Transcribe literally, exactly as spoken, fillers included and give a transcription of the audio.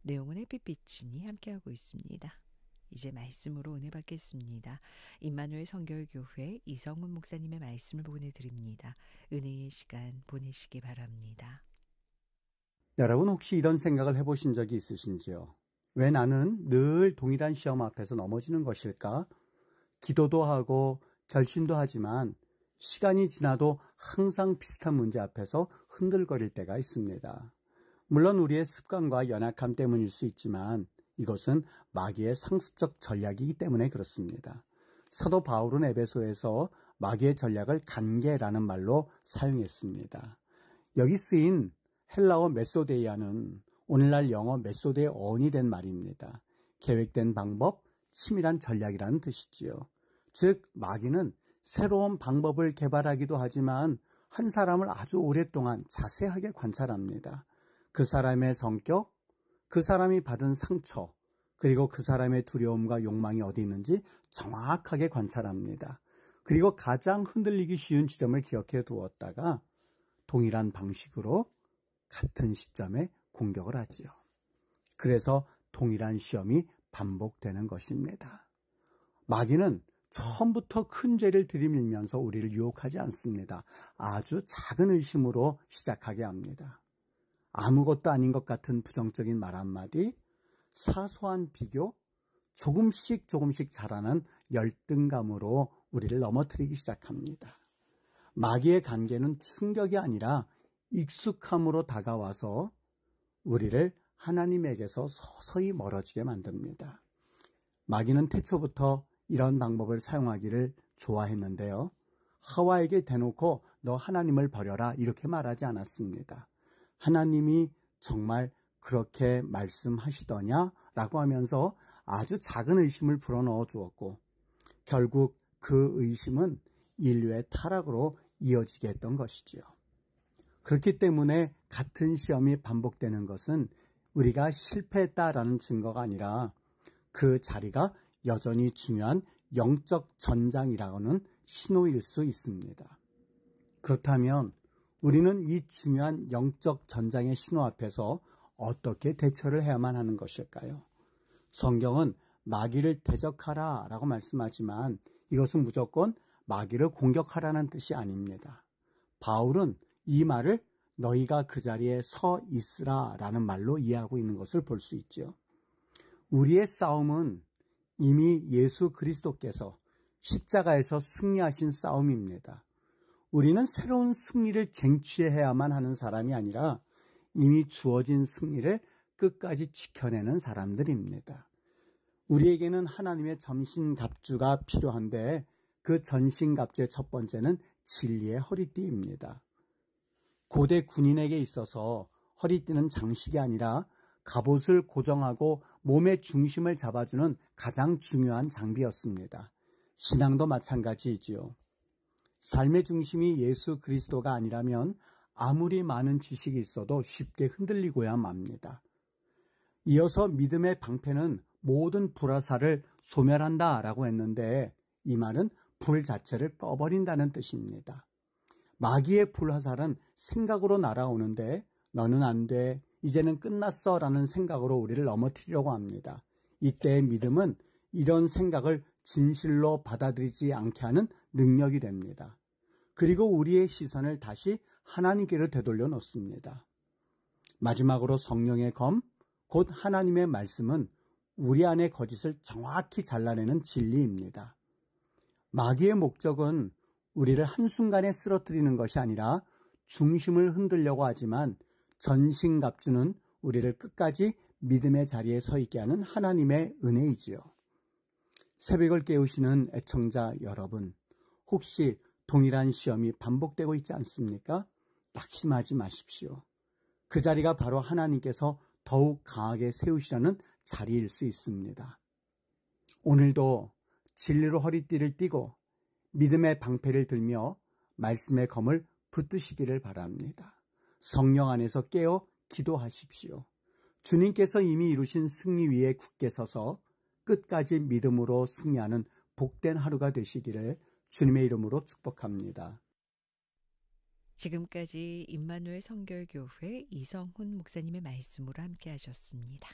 내용은 햇빛비치니 함께하고 있습니다. 이제 말씀으로 은혜 받겠습니다. 임마누엘 성결교회 이성훈 목사님의 말씀을 보내드립니다. 은혜의 시간 보내시기 바랍니다. 여러분 혹시 이런 생각을 해보신 적이 있으신지요? 왜 나는 늘 동일한 시험 앞에서 넘어지는 것일까? 기도도 하고 결심도 하지만 시간이 지나도 항상 비슷한 문제 앞에서 흔들거릴 때가 있습니다. 물론 우리의 습관과 연약함 때문일 수 있지만 이것은 마귀의 상습적 전략이기 때문에 그렇습니다. 사도 바울은 에베소에서 마귀의 전략을 간계라는 말로 사용했습니다. 여기 쓰인 헬라어 메소데이아는 오늘날 영어 메소드의 어원이 된 말입니다. 계획된 방법, 치밀한 전략이라는 뜻이지요. 즉 마귀는 새로운 방법을 개발하기도 하지만 한 사람을 아주 오랫동안 자세하게 관찰합니다. 그 사람의 성격, 그 사람이 받은 상처, 그리고 그 사람의 두려움과 욕망이 어디 있는지 정확하게 관찰합니다. 그리고 가장 흔들리기 쉬운 지점을 기억해 두었다가 동일한 방식으로 같은 시점에 공격을 하지요. 그래서 동일한 시험이 반복되는 것입니다. 마귀는 처음부터 큰 죄를 들이밀면서 우리를 유혹하지 않습니다. 아주 작은 의심으로 시작하게 합니다. 아무것도 아닌 것 같은 부정적인 말 한마디, 사소한 비교, 조금씩 조금씩 자라는 열등감으로 우리를 넘어뜨리기 시작합니다. 마귀의 관계는 충격이 아니라 익숙함으로 다가와서 우리를 하나님에게서 서서히 멀어지게 만듭니다. 마귀는 태초부터 이런 방법을 사용하기를 좋아했는데요. 하와에게 대놓고 너 하나님을 버려라 이렇게 말하지 않았습니다. 하나님이 정말 그렇게 말씀하시더냐? 라고 하면서 아주 작은 의심을 불어넣어 주었고 결국 그 의심은 인류의 타락으로 이어지게 했던 것이지요. 그렇기 때문에 같은 시험이 반복되는 것은 우리가 실패했다라는 증거가 아니라 그 자리가 여전히 중요한 영적 전장이라고는 신호일 수 있습니다. 그렇다면 우리는 이 중요한 영적 전장의 신호 앞에서 어떻게 대처를 해야만 하는 것일까요? 성경은 마귀를 대적하라 라고 말씀하지만 이것은 무조건 마귀를 공격하라는 뜻이 아닙니다. 바울은 이 말을 너희가 그 자리에 서 있으라 라는 말로 이해하고 있는 것을 볼 수 있죠. 우리의 싸움은 이미 예수 그리스도께서 십자가에서 승리하신 싸움입니다. 우리는 새로운 승리를 쟁취해야만 하는 사람이 아니라 이미 주어진 승리를 끝까지 지켜내는 사람들입니다. 우리에게는 하나님의 전신갑주가 필요한데 그 전신갑주의 첫 번째는 진리의 허리띠입니다. 고대 군인에게 있어서 허리띠는 장식이 아니라 갑옷을 고정하고 몸의 중심을 잡아주는 가장 중요한 장비였습니다. 신앙도 마찬가지이지요. 삶의 중심이 예수 그리스도가 아니라면 아무리 많은 지식이 있어도 쉽게 흔들리고야 맙니다. 이어서 믿음의 방패는 모든 불화살을 소멸한다라고 했는데 이 말은 불 자체를 꺼버린다는 뜻입니다. 마귀의 불화살은 생각으로 날아오는데 너는 안 돼, 이제는 끝났어 라는 생각으로 우리를 넘어뜨리려고 합니다. 이때의 믿음은 이런 생각을 진실로 받아들이지 않게 하는 능력이 됩니다. 그리고 우리의 시선을 다시 하나님께로 되돌려 놓습니다. 마지막으로 성령의 검, 곧 하나님의 말씀은 우리 안의 거짓을 정확히 잘라내는 진리입니다. 마귀의 목적은 우리를 한순간에 쓰러뜨리는 것이 아니라 중심을 흔들려고 하지만 전신갑주는 우리를 끝까지 믿음의 자리에 서 있게 하는 하나님의 은혜이지요. 새벽을 깨우시는 애청자 여러분, 혹시 동일한 시험이 반복되고 있지 않습니까? 낙심하지 마십시오. 그 자리가 바로 하나님께서 더욱 강하게 세우시려는 자리일 수 있습니다. 오늘도 진리로 허리띠를 띠고 믿음의 방패를 들며 말씀의 검을 붙드시기를 바랍니다. 성령 안에서 깨어 기도하십시오. 주님께서 이미 이루신 승리 위에 굳게 서서 끝까지 믿음으로 승리하는 복된 하루가 되시기를 주님의 이름으로 축복합니다. 지금까지 임마누엘 성결교회 이성훈 목사님의 말씀으로 함께 하셨습니다.